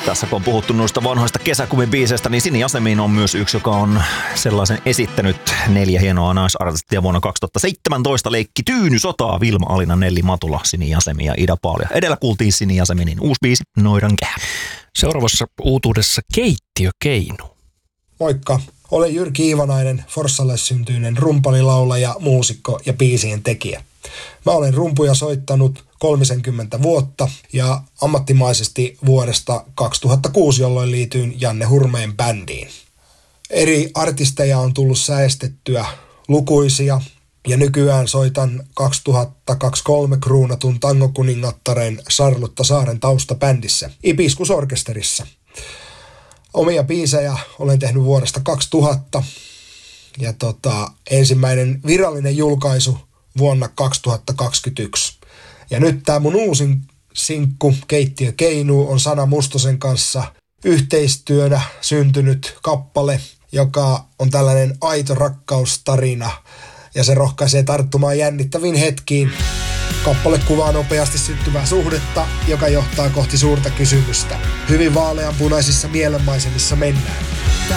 tässä kun on puhuttu noista vanhoista kesäkumibiiseistä, niin Sini Jasemiin on myös yksi, joka on sellaisen esittänyt. 4 hienoa naisartistia vuonna 2017 leikki Tyyny sotaa, Vilma Alina, Nelli Matula, Sini Jasemi ja Ida Paalia. Edellä kuultiin Sini Jaseminin uusi biisi, Noidan kehä. Seuraavassa uutuudessa Keittiökeinu. Moikka, olen Jyrki Iivanainen, Forssalle syntyinen rumpalilaulaja, muusikko ja biisien tekijä. Mä olen rumpuja soittanut 30 vuotta ja ammattimaisesti vuodesta 2006, jolloin liityin Janne Hurmeen bändiin. Eri artisteja on tullut säestettyä lukuisia ja nykyään soitan 2023 kruunatun tangokuningattaren Sarlutta Saaren taustabändissä Ibiskusorkesterissa. Omia biisejä olen tehnyt vuodesta 2000 ja ensimmäinen virallinen julkaisu vuonna 2021. Ja nyt tää mun uusin sinkku Keittiökeinu on Sana Mustosen kanssa yhteistyönä syntynyt kappale, joka on tällainen aito rakkaustarina ja se rohkaisee tarttumaan jännittäviin hetkiin. Kappale kuvaa nopeasti syttyvää suhdetta, joka johtaa kohti suurta kysymystä. Hyvin vaaleanpunaisissa mielenmaisemissa mennään.